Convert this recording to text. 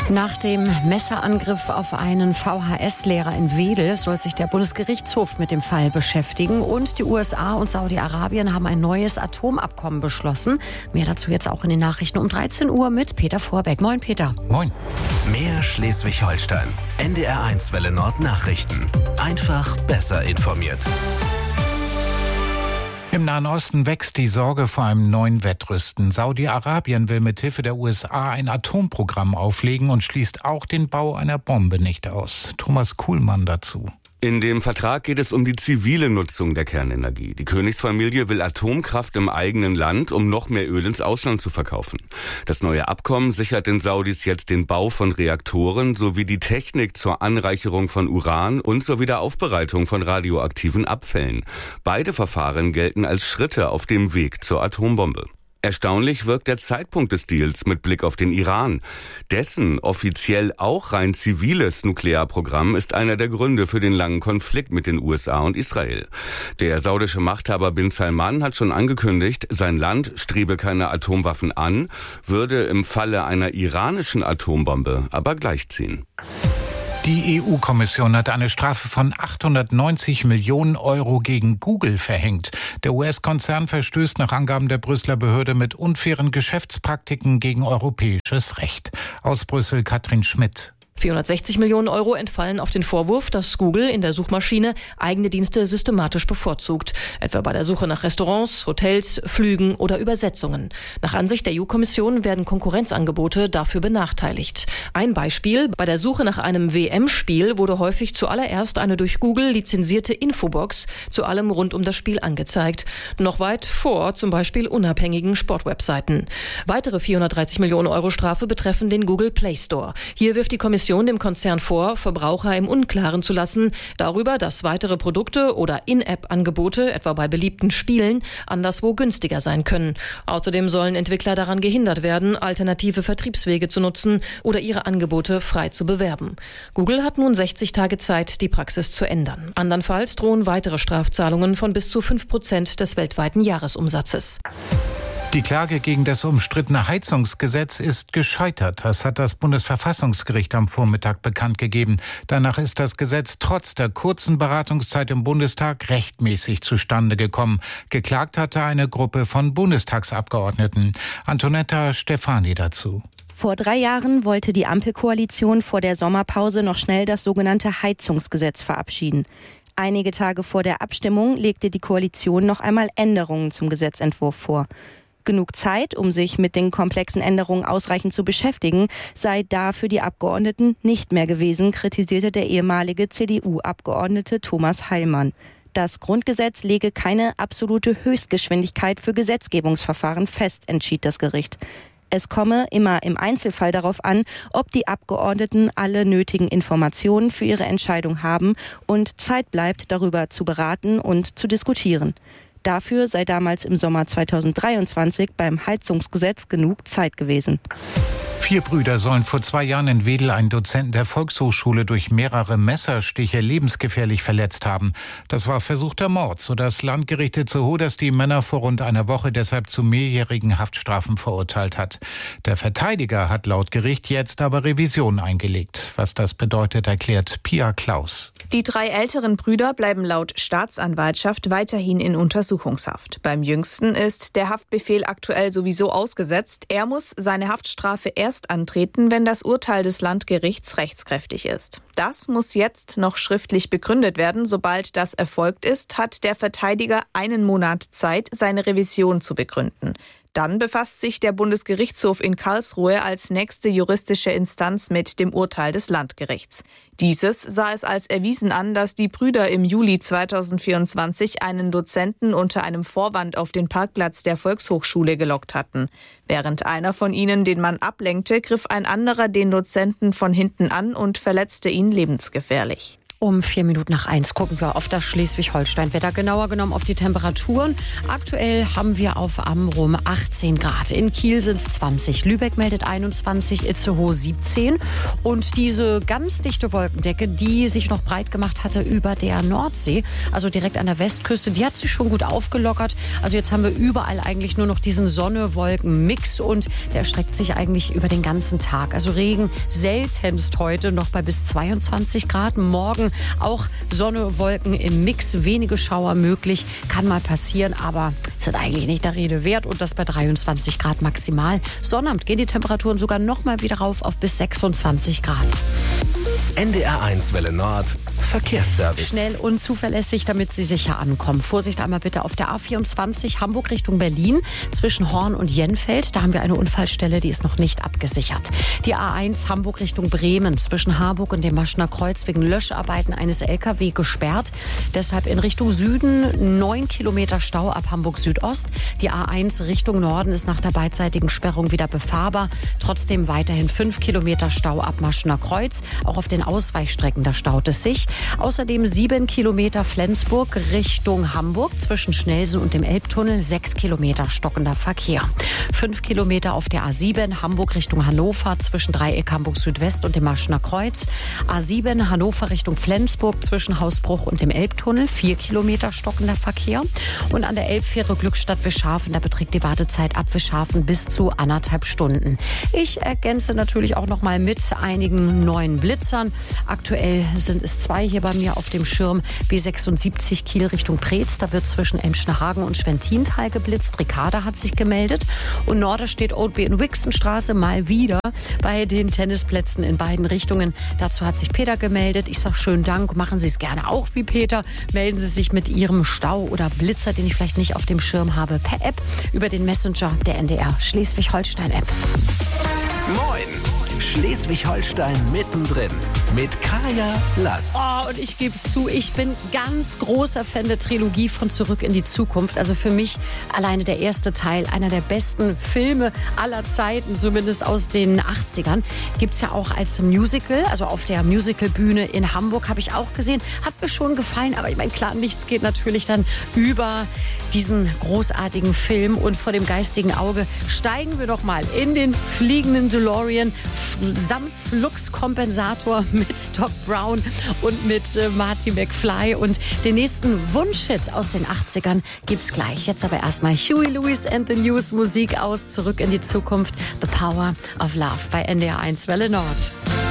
Nach dem Messerangriff auf einen VHS-Lehrer in Wedel soll sich der Bundesgerichtshof mit dem Fall beschäftigen. Und die USA und Saudi-Arabien haben ein neues Atomabkommen beschlossen. Mehr dazu jetzt auch in den Nachrichten um 13 Uhr mit Peter Vorbeck. Moin, Peter. Moin. Mehr Schleswig-Holstein. NDR1 Welle Nord Nachrichten. Einfach besser informiert. Im Nahen Osten wächst die Sorge vor einem neuen Wettrüsten. Saudi-Arabien will mit Hilfe der USA ein Atomprogramm auflegen und schließt auch den Bau einer Bombe nicht aus. Thomas Kuhlmann dazu. In dem Vertrag geht es um die zivile Nutzung der Kernenergie. Die Königsfamilie will Atomkraft im eigenen Land, um noch mehr Öl ins Ausland zu verkaufen. Das neue Abkommen sichert den Saudis jetzt den Bau von Reaktoren sowie die Technik zur Anreicherung von Uran und zur Wiederaufbereitung von radioaktiven Abfällen. Beide Verfahren gelten als Schritte auf dem Weg zur Atombombe. Erstaunlich wirkt der Zeitpunkt des Deals mit Blick auf den Iran. Dessen offiziell auch rein ziviles Nuklearprogramm ist einer der Gründe für den langen Konflikt mit den USA und Israel. Der saudische Machthaber Bin Salman hat schon angekündigt, sein Land strebe keine Atomwaffen an, würde im Falle einer iranischen Atombombe aber gleichziehen. Die EU-Kommission hat eine Strafe von 890 Millionen Euro gegen Google verhängt. Der US-Konzern verstößt nach Angaben der Brüsseler Behörde mit unfairen Geschäftspraktiken gegen europäisches Recht. Aus Brüssel Katrin Schmidt. 460 Millionen Euro entfallen auf den Vorwurf, dass Google in der Suchmaschine eigene Dienste systematisch bevorzugt. Etwa bei der Suche nach Restaurants, Hotels, Flügen oder Übersetzungen. Nach Ansicht der EU-Kommission werden Konkurrenzangebote dafür benachteiligt. Ein Beispiel: Bei der Suche nach einem WM-Spiel wurde häufig zuallererst eine durch Google lizenzierte Infobox zu allem rund um das Spiel angezeigt. Noch weit vor zum Beispiel unabhängigen Sportwebseiten. Weitere 430 Millionen Euro Strafe betreffen den Google Play Store. Hier wirft die Kommission dem Konzern vor, Verbraucher im Unklaren zu lassen darüber, dass weitere Produkte oder In-App-Angebote, etwa bei beliebten Spielen, anderswo günstiger sein können. Außerdem sollen Entwickler daran gehindert werden, alternative Vertriebswege zu nutzen oder ihre Angebote frei zu bewerben. Google hat nun 60 Tage Zeit, die Praxis zu ändern. Andernfalls drohen weitere Strafzahlungen von bis zu 5% des weltweiten Jahresumsatzes. Die Klage gegen das umstrittene Heizungsgesetz ist gescheitert. Das hat das Bundesverfassungsgericht am Vormittag bekannt gegeben. Danach ist das Gesetz trotz der kurzen Beratungszeit im Bundestag rechtmäßig zustande gekommen. Geklagt hatte eine Gruppe von Bundestagsabgeordneten. Antonetta Stefani dazu. Vor 3 Jahren wollte die Ampelkoalition vor der Sommerpause noch schnell das sogenannte Heizungsgesetz verabschieden. Einige Tage vor der Abstimmung legte die Koalition noch einmal Änderungen zum Gesetzentwurf vor. Genug Zeit, um sich mit den komplexen Änderungen ausreichend zu beschäftigen, sei da für die Abgeordneten nicht mehr gewesen, kritisierte der ehemalige CDU-Abgeordnete Thomas Heilmann. Das Grundgesetz lege keine absolute Höchstgeschwindigkeit für Gesetzgebungsverfahren fest, entschied das Gericht. Es komme immer im Einzelfall darauf an, ob die Abgeordneten alle nötigen Informationen für ihre Entscheidung haben und Zeit bleibt, darüber zu beraten und zu diskutieren. Dafür sei damals im Sommer 2023 beim Heizungsgesetz genug Zeit gewesen. 4 Brüder sollen vor 2 Jahren in Wedel einen Dozenten der Volkshochschule durch mehrere Messerstiche lebensgefährlich verletzt haben. Das war versuchter Mord, so das Landgericht Itzehoe, das die Männer vor rund einer Woche deshalb zu mehrjährigen Haftstrafen verurteilt hat. Der Verteidiger hat laut Gericht jetzt aber Revision eingelegt. Was das bedeutet, erklärt Pia Klaus. Die 3 älteren Brüder bleiben laut Staatsanwaltschaft weiterhin in Untersuchungshaft. Beim Jüngsten ist der Haftbefehl aktuell sowieso ausgesetzt. Er muss seine Haftstrafe erst antreten, wenn das Urteil des Landgerichts rechtskräftig ist. Das muss jetzt noch schriftlich begründet werden. Sobald das erfolgt ist, hat der Verteidiger 1 Monat Zeit, seine Revision zu begründen. Dann befasst sich der Bundesgerichtshof in Karlsruhe als nächste juristische Instanz mit dem Urteil des Landgerichts. Dieses sah es als erwiesen an, dass die Brüder im Juli 2024 einen Dozenten unter einem Vorwand auf den Parkplatz der Volkshochschule gelockt hatten. Während einer von ihnen den Mann ablenkte, griff ein anderer den Dozenten von hinten an und verletzte ihn lebensgefährlich. Um 1:04 gucken wir auf das Schleswig-Holstein-Wetter, genauer genommen auf die Temperaturen. Aktuell haben wir auf Amrum 18 Grad. In Kiel sind es 20. Lübeck meldet 21, Itzehoe 17. Und diese ganz dichte Wolkendecke, die sich noch breit gemacht hatte über der Nordsee, also direkt an der Westküste, die hat sich schon gut aufgelockert. Also jetzt haben wir überall eigentlich nur noch diesen Sonne-Wolken-Mix und der erstreckt sich eigentlich über den ganzen Tag. Also Regen seltenst heute noch bei bis 22 Grad. Morgen auch Sonne, Wolken im Mix, wenige Schauer möglich, kann mal passieren, aber sind eigentlich nicht der Rede wert und das bei 23 Grad maximal. Sonnabend gehen die Temperaturen sogar noch mal wieder rauf auf bis 26 Grad. NDR1 Welle Nord, Verkehrsservice. Schnell und zuverlässig, damit Sie sicher ankommen. Vorsicht einmal bitte auf der A24 Hamburg Richtung Berlin zwischen Horn und Jenfeld. Da haben wir eine Unfallstelle, die ist noch nicht abgesichert. Die A1 Hamburg Richtung Bremen zwischen Harburg und dem Maschner Kreuz wegen Löscharbeiten eines LKW gesperrt. Deshalb in Richtung Süden 9 Kilometer Stau ab Hamburg Südost. Die A1 Richtung Norden ist nach der beidseitigen Sperrung wieder befahrbar. Trotzdem weiterhin 5 Kilometer Stau ab Maschner Kreuz. Auch auf den Ausweichstrecken, da staut es sich. Außerdem 7 Kilometer Flensburg Richtung Hamburg zwischen Schnelsen und dem Elbtunnel, 6 Kilometer stockender Verkehr. 5 Kilometer auf der A7 Hamburg Richtung Hannover zwischen Dreieck Hamburg Südwest und dem Maschner Kreuz. A7 Hannover Richtung Flensburg zwischen Hausbruch und dem Elbtunnel, 4 Kilometer stockender Verkehr. Und an der Elbfähre Glückstadt Wischhafen, da beträgt die Wartezeit ab Wischhafen bis zu 1,5 Stunden. Ich ergänze natürlich auch noch mal mit einigen neuen Blitzern. Aktuell sind es 2 hier bei mir auf dem Schirm. B76 Kiel Richtung Preetz. Da wird zwischen Emschnerhagen und Schwentintal geblitzt. Ricarda hat sich gemeldet. Und Norderstedt Oldby in Wixenstraße mal wieder bei den Tennisplätzen in beiden Richtungen. Dazu hat sich Peter gemeldet. Ich sage schönen Dank. Machen Sie es gerne auch wie Peter. Melden Sie sich mit Ihrem Stau oder Blitzer, den ich vielleicht nicht auf dem Schirm habe, per App über den Messenger der NDR Schleswig-Holstein-App. Moin! Schleswig-Holstein mittendrin mit Kaya Lass. Oh, und ich gebe es zu, ich bin ganz großer Fan der Trilogie von Zurück in die Zukunft. Also für mich alleine der erste Teil, einer der besten Filme aller Zeiten, zumindest aus den 80ern. Gibt es ja auch als Musical, also auf der Musicalbühne in Hamburg, habe ich auch gesehen. Hat mir schon gefallen, aber ich meine, klar, nichts geht natürlich dann über diesen großartigen Film. Und vor dem geistigen Auge steigen wir doch mal in den fliegenden DeLorean samt Fluxkompensator mit Doc Brown und mit Marty McFly. Und den nächsten Wunschhit aus den 80ern gibt's gleich. Jetzt aber erstmal Huey Lewis and the News, Musik aus Zurück in die Zukunft. The Power of Love bei NDR1 Welle Nord.